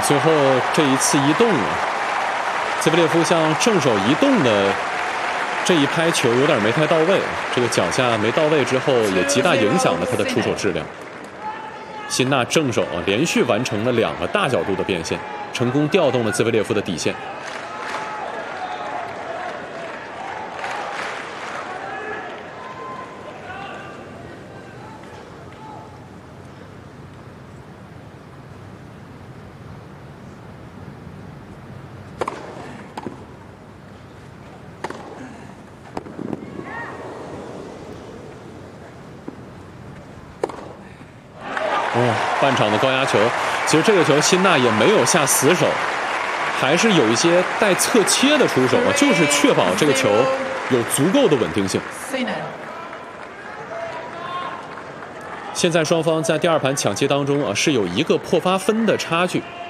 最后这一次移动啊，兹维列夫向正手移动的这一拍球有点没太到位，这个脚下没到位之后，也极大影响了他的出手质量。辛纳正手连续完成了2个大角度的变线，成功调动了兹维列夫的底线。半场的高压球，其实这个球辛纳也没有下死手，还是有一些带侧切的出手啊，就是确保这个球有足够的稳定性。现在双方在第2盘抢七当中啊，是有1个破发分的差距。